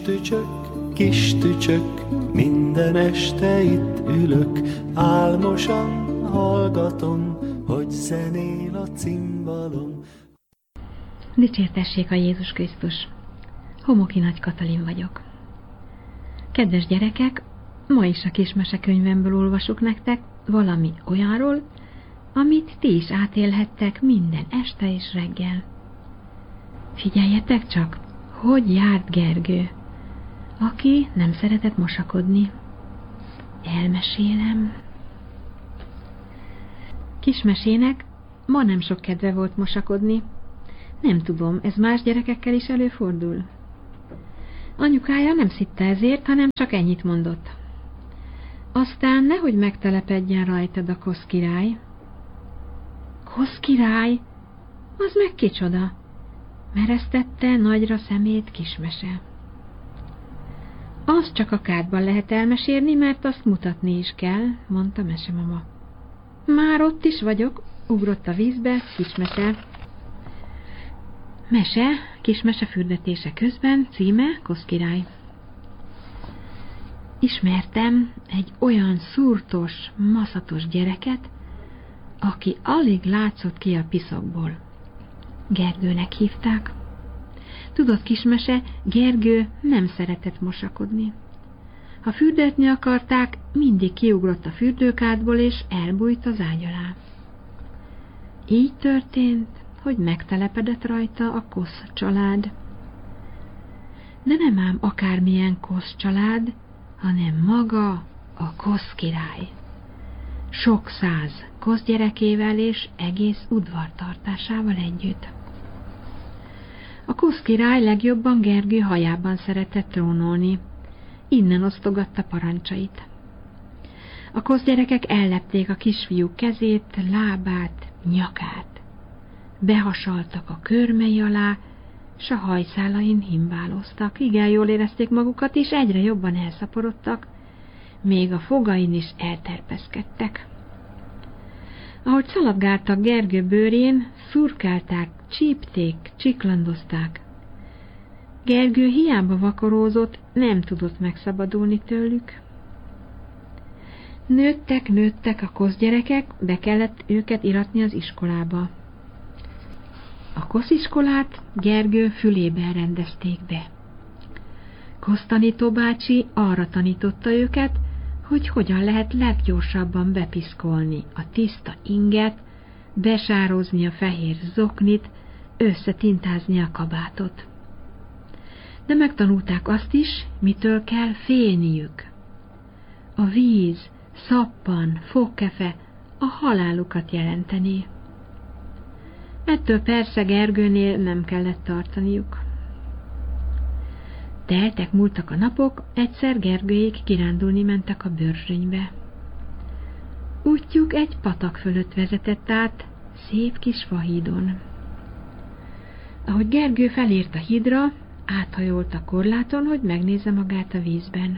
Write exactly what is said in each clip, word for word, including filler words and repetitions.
Tücsök, kis tücsök, minden este itt ülök, álmosan hallgatom, hogy zenél a cimbalom. Dicsértessék a Jézus Krisztus! Homoki Nagy Katalin vagyok. Kedves gyerekek, ma is a kismesekönyvemből olvasok nektek valami olyanról, amit ti is átélhettek minden este és reggel. Figyeljetek csak, hogy járt Gergő, aki nem szeretett mosakodni. Elmesélem. Kismesének ma nem sok kedve volt mosakodni. Nem tudom, ez más gyerekekkel is előfordul. Anyukája nem szitta ezért, hanem csak ennyit mondott. Aztán nehogy megtelepedjen rajtad a kosz király. Kosz király? Az meg kicsoda? Meresztette nagyra szemét Kismese. Azt csak a kádban lehet elmesélni, mert azt mutatni is kell, mondta mesemama. Már ott is vagyok, ugrott a vízbe Kismese. Mese, Kismese fürdetése közben, címe Kosz király. Ismertem egy olyan szúrtos, maszatos gyereket, aki alig látszott ki a piszokból. Gergőnek hívták. Tudod, Kismese, Gergő nem szeretett mosakodni. Ha fürdetni akarták, mindig kiugrott a fürdőkádból és elbújt az ágy alá. Így történt, hogy megtelepedett rajta a Kosz család. De nem ám akármilyen Kosz család, hanem maga a Kosz király. Sok száz Kosz gyerekével és egész udvartartásával együtt. A Kosz király legjobban Gergő hajában szeretett trónolni, innen osztogatta parancsait. A Kosz gyerekek ellepték a kisfiú kezét, lábát, nyakát. Behasaltak a körmei alá, s a hajszálain himbáloztak. Igen jól érezték magukat, és egyre jobban elszaporodtak, még a fogain is elterpeszkedtek. Ahogy szaladgáltak Gergő bőrén, szurkálták, csípték, csiklandozták. Gergő hiába vakarózott, nem tudott megszabadulni tőlük. Nőttek, nőttek a Kosz gyerekek, be kellett őket iratni az iskolába. A Kosz iskolát Gergő fülében rendezték be. Kosz tanító bácsi arra tanította őket, hogy hogyan lehet leggyorsabban bepiszkolni a tiszta inget, besározni a fehér zoknit, összetintázni a kabátot. De megtanulták azt is, mitől kell félniük. A víz, szappan, fogkefe a halálukat jelenteni. Ettől persze Gergőnél nem kellett tartaniuk. Teltek, múltak a napok, egyszer Gergőjék kirándulni mentek a Börzsönybe. Útjuk egy patak fölött vezetett át, szép kis fahídon. Ahogy Gergő felért a hídra, áthajolt a korláton, hogy megnézze magát a vízben.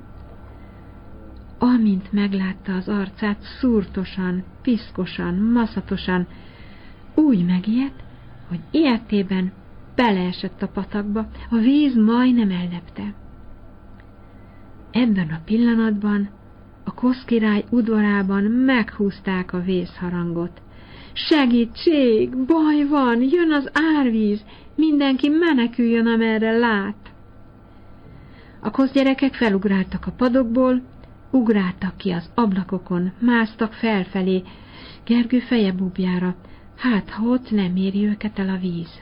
Amint meglátta az arcát szúrtosan, piszkosan, maszatosan, úgy megijedt, hogy ilyetében beleesett a patakba, a víz majdnem ellepte. Ebben a pillanatban a Kosz király udvarában meghúzták a vészharangot. Segítség, baj van, jön az árvíz, mindenki meneküljön, amerre lát. A Kosz gyerekek felugráltak a padokból, ugráltak ki az ablakokon, másztak felfelé, Gergő feje búbjára, hát ha ott nem éri őket el a víz.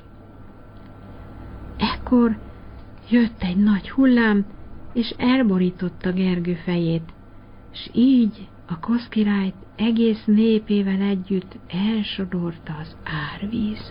Ekkor jött egy nagy hullám, és elborította Gergő fejét, s így a Kosz királyt egész népével együtt elsodorta az árvíz.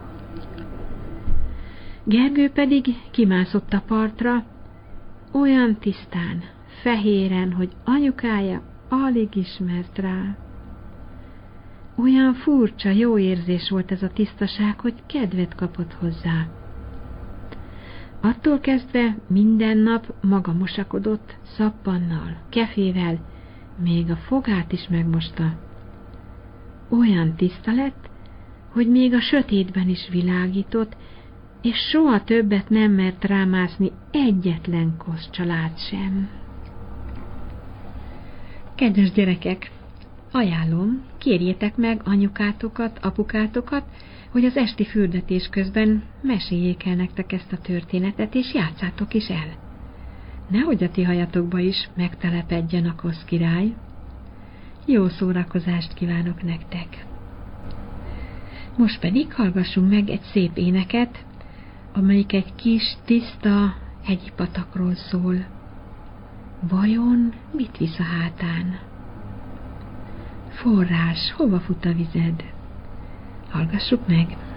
Gergő pedig kimászott a partra, olyan tisztán, fehéren, hogy anyukája alig ismert rá. Olyan furcsa, jó érzés volt ez a tisztaság, hogy kedvet kapott hozzá. Attól kezdve minden nap maga mosakodott, szappannal, kefével, még a fogát is megmosta. Olyan tiszta lett, hogy még a sötétben is világított, és soha többet nem mert rámászni egyetlen kosz család sem. Kedves gyerekek, ajánlom, kérjétek meg anyukátokat, apukátokat, hogy az esti fürdetés közben meséljék el nektek ezt a történetet, és játszátok is el. Nehogy a ti hajatokba is megtelepedjen a kosz király. Jó szórakozást kívánok nektek! Most pedig hallgassunk meg egy szép éneket, amelyik egy kis, tiszta hegyi patakról szól. Vajon mit visz a hátán? Forrás, hova fut a vized? Hallgassuk meg!